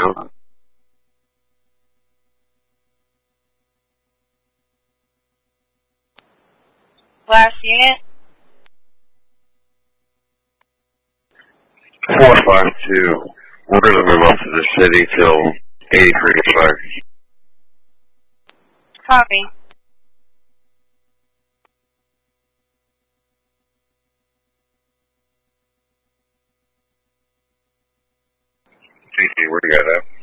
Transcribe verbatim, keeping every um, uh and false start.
now. Last unit. four five two. We're going to move up to the city till eighty-three expires. Copy. T C, where do you got that?